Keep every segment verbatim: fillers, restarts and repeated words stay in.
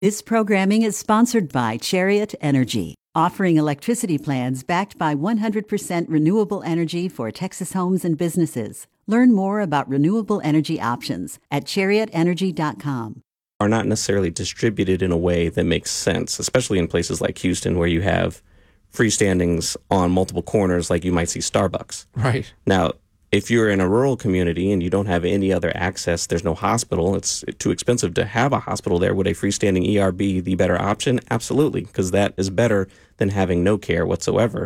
This programming is sponsored by Chariot Energy, offering electricity plans backed by one hundred percent renewable energy for Texas homes and businesses. Learn more about renewable energy options at chariot energy dot com. Are not necessarily distributed in a way that makes sense, especially in places like Houston where you have freestandings on multiple corners like you might see Starbucks. Right. Now, if you're in a rural community and you don't have any other access, there's no hospital, it's too expensive to have a hospital there, would a freestanding E R be the better option? Absolutely, because that is better than having no care whatsoever.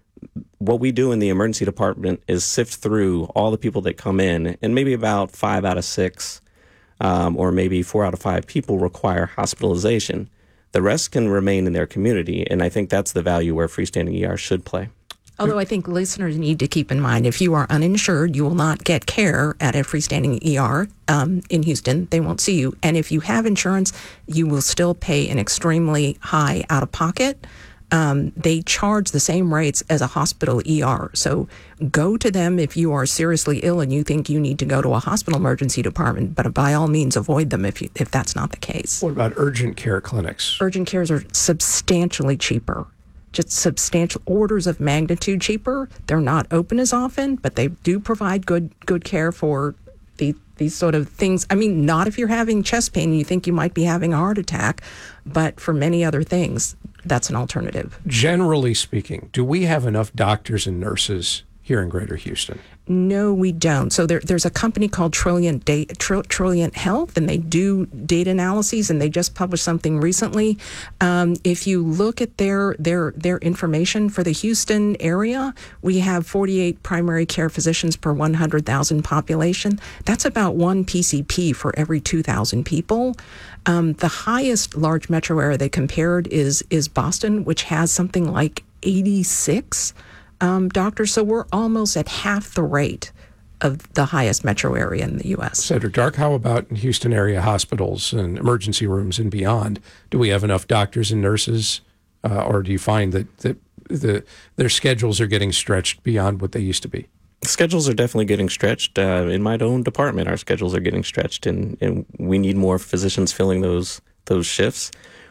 What we do in the emergency department is sift through all the people that come in, and maybe about five out of six um, or maybe four out of five people require hospitalization. The rest can remain in their community, and I think that's the value where freestanding E R should play. Although I think listeners need to keep in mind, if you are uninsured, you will not get care at a freestanding E R um, in Houston. They won't see you. And if you have insurance, you will still pay an extremely high out-of-pocket. Um, they charge the same rates as a hospital E R. So go to them if you are seriously ill and you think you need to go to a hospital emergency department, but by all means avoid them if you, if that's not the case. What about urgent care clinics? Urgent cares are substantially cheaper. Just substantial orders of magnitude cheaper. They're not open as often, but they do provide good good care for the, these sort of things. I mean, not if you're having chest pain and you think you might be having a heart attack, but for many other things, that's an alternative. Generally speaking, do we have enough doctors and nurses here in Greater Houston? No, we don't. So there, there's a company called Trilliant, da- Tr- Trilliant Health, and they do data analyses, and they just published something recently. Um, if you look at their their their information for the Houston area, we have forty-eight primary care physicians per one hundred thousand population. That's about one P C P for every two thousand people. Um, the highest large metro area they compared is is Boston, which has something like eighty-six Um, doctors, so we're almost at half the rate of the highest metro area in the U S. Senator Dark, how about in Houston area hospitals and emergency rooms and beyond? Do we have enough doctors and nurses, uh, or do you find that, that the their schedules are getting stretched beyond what they used to be? Schedules are definitely getting stretched. Uh, in my own department, our schedules are getting stretched, and, and we need more physicians filling those those shifts.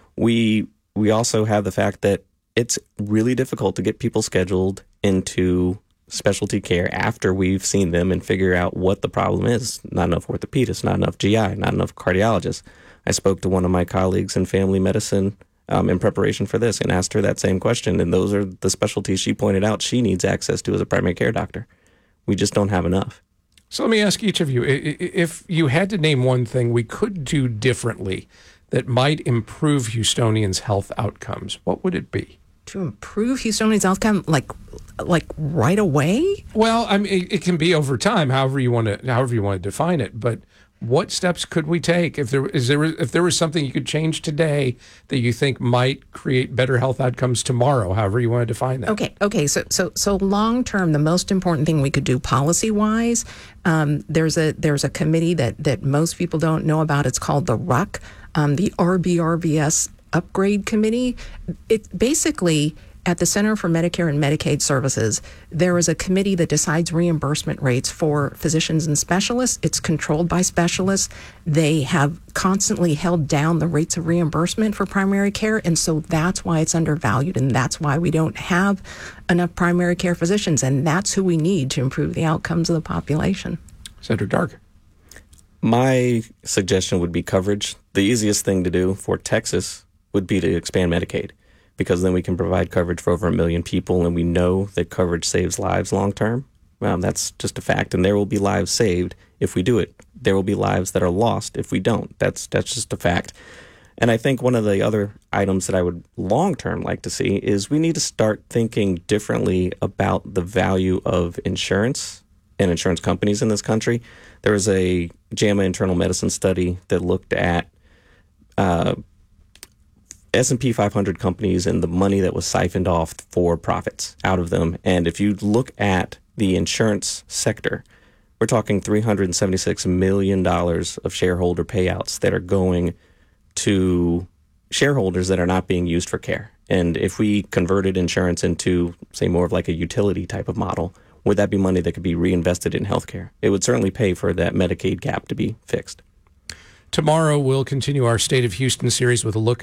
We we also have the fact that it's really difficult to get people scheduled into specialty care after we've seen them and figure out what the problem is. Not enough orthopedists, not enough G I, not enough cardiologists. I spoke to one of my colleagues in family medicine um, in preparation for this and asked her that same question. And those are the specialties she pointed out she needs access to as a primary care doctor. We just don't have enough. So let me ask each of you, if you had to name one thing we could do differently that might improve Houstonians' health outcomes, what would it be? To improve Houstonians' outcome, like, like right away? Well, I mean, it, it can be over time, however you want to, however you want to define it. But what steps could we take if there is there if there was something you could change today that you think might create better health outcomes tomorrow, however you want to define that? Okay, okay. So, so, so long term, the most important thing we could do policy wise, um, there's a there's a committee that that most people don't know about. It's called the R U C, um, the R B R V S Upgrade Committee. It basically, at the Center for Medicare and Medicaid Services, there is a committee that decides reimbursement rates for physicians and specialists. It's controlled by specialists. They have constantly held down the rates of reimbursement for primary care, and so that's why it's undervalued, and that's why we don't have enough primary care physicians, and that's who we need to improve the outcomes of the population. Senator Dark. My suggestion would be coverage. The easiest thing to do for Texas would be to expand Medicaid, because then we can provide coverage for over a million people, and we know that coverage saves lives long term. Um, that's just a fact, and there will be lives saved if we do it. There will be lives that are lost if we don't. That's that's just a fact. And I think one of the other items that I would long term like to see is we need to start thinking differently about the value of insurance and insurance companies in this country. There was a JAMA internal medicine study that looked at uh, S and P five hundred companies and the money that was siphoned off for profits out of them. And if you look at the insurance sector, we're talking three hundred seventy-six million dollars of shareholder payouts that are going to shareholders that are not being used for care. And if we converted insurance into, say, more of like a utility type of model, would that be money that could be reinvested in healthcare? It would certainly pay for that Medicaid gap to be fixed. Tomorrow, we'll continue our State of Houston series with a look